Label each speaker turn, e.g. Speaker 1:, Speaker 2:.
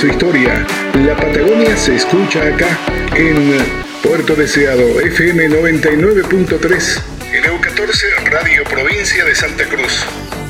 Speaker 1: Su historia, la Patagonia se escucha acá en Puerto Deseado, FM 99.3, en EU14, Radio Provincia de Santa Cruz.